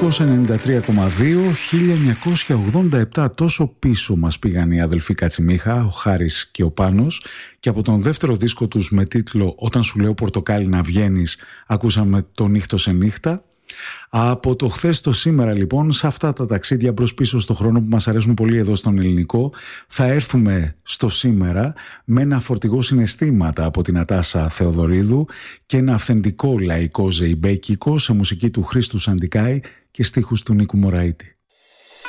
93,2. 1987, τόσο πίσω μας πήγαν οι αδελφοί Κατσιμίχα, ο Χάρης και ο Πάνος, και από τον δεύτερο δίσκο τους με τίτλο «Όταν σου λέω πορτοκάλι να βγαίνεις» ακούσαμε το «Νύχτο σε νύχτα». Από το χθες στο σήμερα λοιπόν, σε αυτά τα ταξίδια μπρος πίσω στο χρόνο που μας αρέσουν πολύ εδώ στον ελληνικό, θα έρθουμε στο σήμερα με ένα φορτηγό συναισθήματα από την Ατάσα Θεοδωρίδου και ένα αυθεντικό λαϊκό ζεϊμπέκικο σε μουσική του Χρήστου Σαντικάη και στίχους του Νίκου Μωραΐτη.